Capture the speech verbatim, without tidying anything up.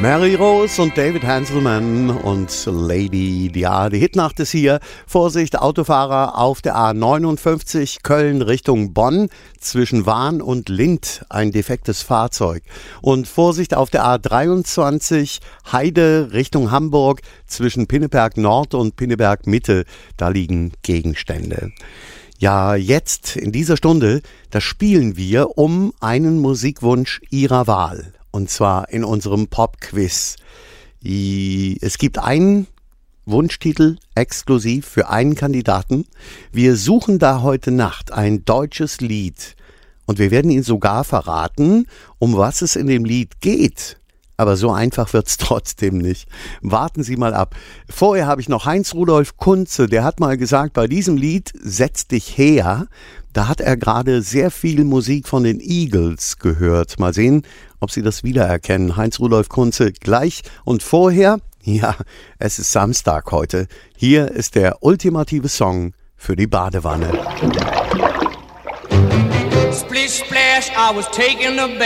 Mary Rose und David Hanselman und Lady Dia. Die Hitnacht ist hier. Vorsicht, Autofahrer auf der A neunundfünfzig Köln Richtung Bonn. Zwischen Wahn und Lindt ein defektes Fahrzeug. Und Vorsicht auf der A dreiundzwanzig Heide Richtung Hamburg. Zwischen Pinneberg Nord und Pinneberg Mitte. Da liegen Gegenstände. Ja, jetzt in dieser Stunde, da spielen wir um einen Musikwunsch Ihrer Wahl. Und zwar in unserem Pop-Quiz. Es gibt einen Wunschtitel exklusiv für einen Kandidaten. Wir suchen da heute Nacht ein deutsches Lied. Und wir werden Ihnen sogar verraten, um was es in dem Lied geht. Aber so einfach wird's trotzdem nicht. Warten Sie mal ab. Vorher habe ich noch Heinz-Rudolf Kunze, der hat mal gesagt, bei diesem Lied Setz dich her, da hat er gerade sehr viel Musik von den Eagles gehört. Mal sehen, ob Sie das wiedererkennen. Heinz-Rudolf Kunze gleich. Und vorher, ja, es ist Samstag heute. Hier ist der ultimative Song für die Badewanne. Splish splash, I was taking a bath.